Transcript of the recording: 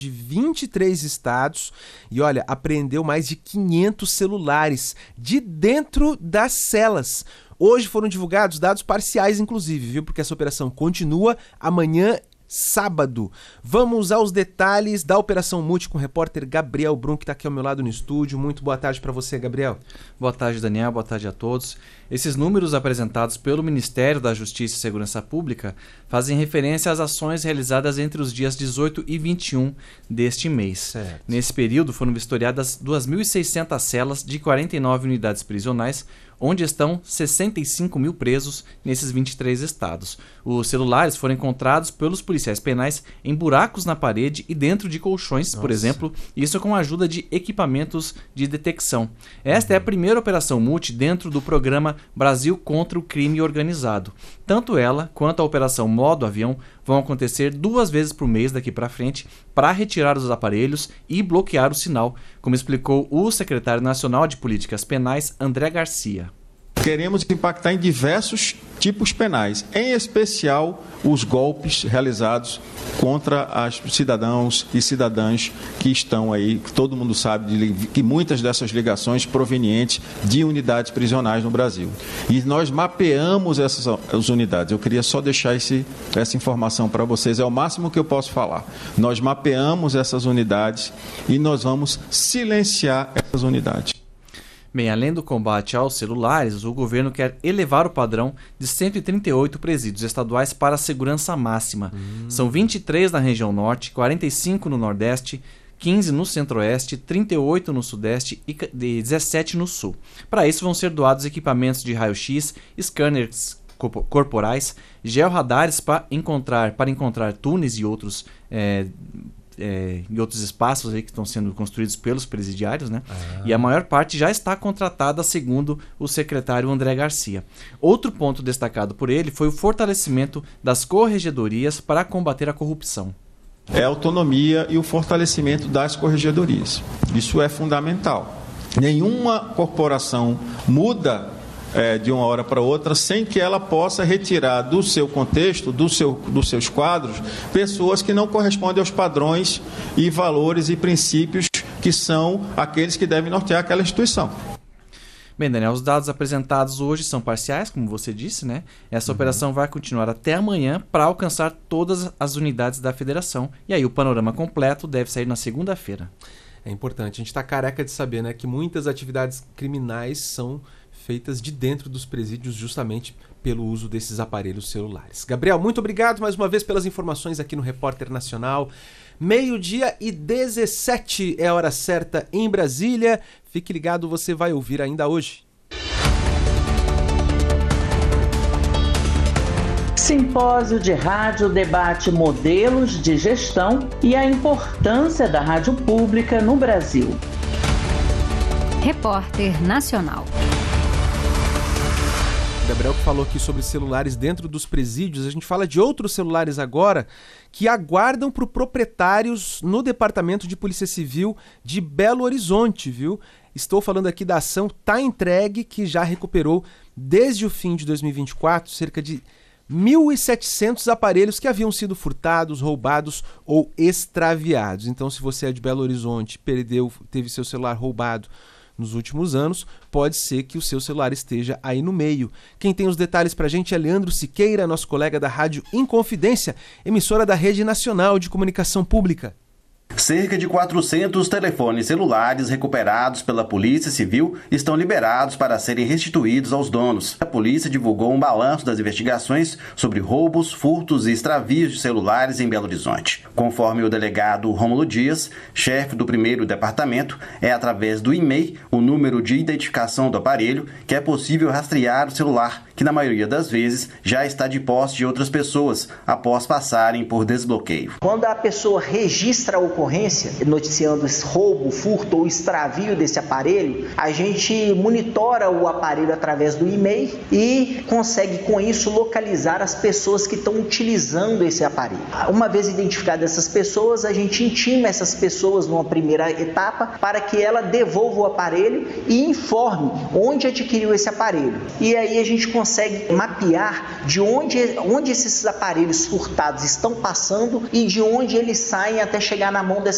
de 23 estados e, olha, apreendeu mais de 500 celulares de dentro das celas. Hoje foram divulgados dados parciais, inclusive, viu? Porque essa operação continua amanhã, sábado. Vamos aos detalhes da Operação Multi com o repórter Gabriel Brum, que está aqui ao meu lado no estúdio. Muito boa tarde para você, Gabriel. Boa tarde, Daniel. Boa tarde a todos. Esses números apresentados pelo Ministério da Justiça e Segurança Pública fazem referência às ações realizadas entre os dias 18 e 21 deste mês. Certo. Nesse período foram vistoriadas 2.600 celas de 49 unidades prisionais, onde estão 65 mil presos nesses 23 estados. Os celulares foram encontrados pelos policiais penais em buracos na parede e dentro de colchões, por exemplo, isso com a ajuda de equipamentos de detecção. Esta é a primeira operação multi dentro do programa Brasil contra o Crime Organizado. Tanto ela quanto a operação Modo Avião vão acontecer 2 vezes por mês daqui para frente para retirar os aparelhos e bloquear o sinal, como explicou o secretário nacional de Políticas Penais, André Garcia. Queremos impactar em diversos tipos penais, em especial os golpes realizados contra os cidadãos e cidadãs que estão aí, que todo mundo sabe que muitas dessas ligações provenientes de unidades prisionais no Brasil. E nós mapeamos essas unidades. Eu queria só deixar essa informação para vocês, é o máximo que eu posso falar. Nós mapeamos essas unidades e nós vamos silenciar essas unidades. Bem, além do combate aos celulares, o governo quer elevar o padrão de 138 presídios estaduais para a segurança máxima. São 23 na região norte, 45 no nordeste, 15 no centro-oeste, 38 no sudeste e 17 no sul. Para isso vão ser doados equipamentos de raio-x, scanners corporais, georradares para encontrar túneis e outros espaços aí que estão sendo construídos pelos presidiários, né? E a maior parte já está contratada, segundo o secretário André Garcia. Outro ponto destacado por ele foi o fortalecimento das corregedorias para combater a corrupção. É a autonomia e o fortalecimento das corregedorias. Isso é fundamental. Nenhuma corporação muda de uma hora para outra, sem que ela possa retirar do seu contexto, dos seus quadros, pessoas que não correspondem aos padrões e valores e princípios que são aqueles que devem nortear aquela instituição. Bem, Daniel, os dados apresentados hoje são parciais, como você disse, né? Essa operação vai continuar até amanhã para alcançar todas as unidades da federação. E aí o panorama completo deve sair na segunda-feira. É importante, a gente está careca de saber, né, que muitas atividades criminais são feitas de dentro dos presídios justamente pelo uso desses aparelhos celulares. Gabriel, muito obrigado mais uma vez pelas informações aqui no Repórter Nacional. 12:17 é a hora certa em Brasília. Fique ligado, você vai ouvir ainda hoje. Simpósio de Rádio debate modelos de gestão e a importância da rádio pública no Brasil. Repórter Nacional. Gabriel que falou aqui sobre celulares dentro dos presídios, a gente fala de outros celulares agora que aguardam por proprietários no Departamento de Polícia Civil de Belo Horizonte, viu? Estou falando aqui da ação Tá Entregue, que já recuperou desde o fim de 2024 cerca de 1.700 aparelhos que haviam sido furtados, roubados ou extraviados. Então, se você é de Belo Horizonte, teve seu celular roubado nos últimos anos, pode ser que o seu celular esteja aí no meio. Quem tem os detalhes pra gente é Leandro Siqueira, nosso colega da Rádio Inconfidência, emissora da Rede Nacional de Comunicação Pública. Cerca de 400 telefones celulares recuperados pela Polícia Civil estão liberados para serem restituídos aos donos. A polícia divulgou um balanço das investigações sobre roubos, furtos e extravios de celulares em Belo Horizonte. Conforme o delegado Rômulo Dias, chefe do 1º departamento, é através do e-mail, o número de identificação do aparelho, que é possível rastrear o celular, que na maioria das vezes já está de posse de outras pessoas, após passarem por desbloqueio. Quando a pessoa registra a ocorrência, noticiando esse roubo, furto ou extravio desse aparelho, a gente monitora o aparelho através do e-mail e consegue com isso localizar as pessoas que estão utilizando esse aparelho. Uma vez identificadas essas pessoas, a gente intima essas pessoas numa primeira etapa para que ela devolva o aparelho e informe onde adquiriu esse aparelho. E aí a gente consegue mapear de onde esses aparelhos furtados estão passando e de onde eles saem até chegar na mão dessas